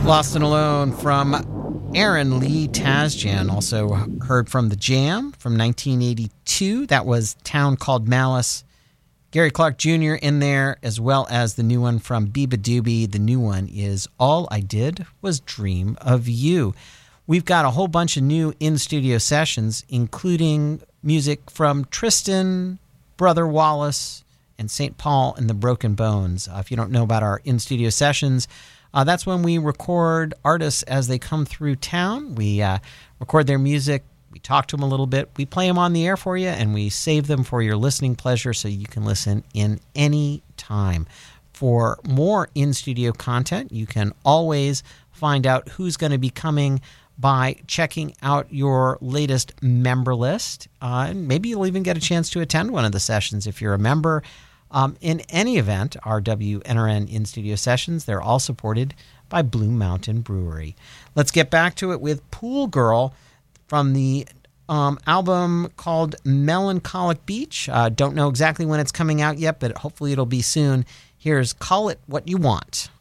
Lost and Alone from Aaron Lee Tasjan. Also heard from The Jam from 1982. That was Town Called Malice. Gary Clark Jr. in there, as well as the new one from Biba Doobie. The new one is All I Did Was Dream of You. We've got a whole bunch of new in-studio sessions, including music from Tristan, Brother Wallace, and St. Paul and the Broken Bones. If you don't know about our in-studio sessions, that's when we record artists as they come through town. We record their music, we talk to them a little bit, we play them on the air for you, and we save them for your listening pleasure so you can listen in any time. For more in-studio content, you can always find out who's going to be coming by checking out your latest member list. And maybe you'll even get a chance to attend one of the sessions if you're a member. In any event, our WNRN in-studio sessions, they're all supported by Blue Mountain Brewery. Let's get back to it with Pool Girl from the album called Melancholic Beach. Don't know exactly when it's coming out yet, but hopefully it'll be soon. Here's Call It What You Want.